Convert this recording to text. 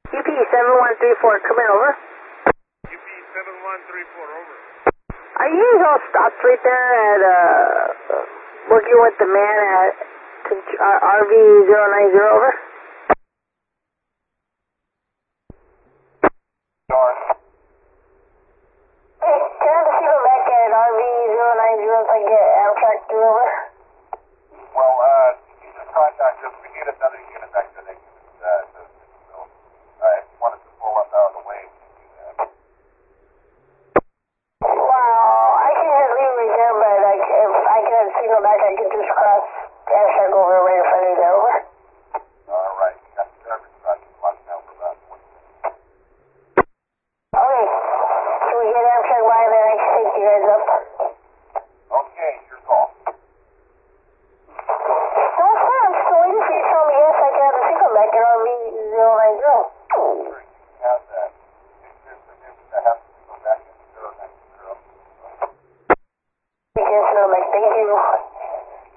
UP7134, come in, over. UP7134, over. Are you guys all stopped right there at, working with the man at RV090, over? North. Hey, can I have a signal back at RV090 if I get Amtrak through, over? Well, you just contact us. We need another unit back to the so, if you wanted to pull us out of the way, we can do that. Wow, I can just leave right there, but if I can have a signal back, I can just cross Amtrak over right in front of you there, over? All right. You got the service crossing clock now for about 20 minutes. Okay. Can we get Amtrak by and then I can take you guys up? Okay, your call. No, sir, I'm still waiting for you to tell me yes, I can have a signal back at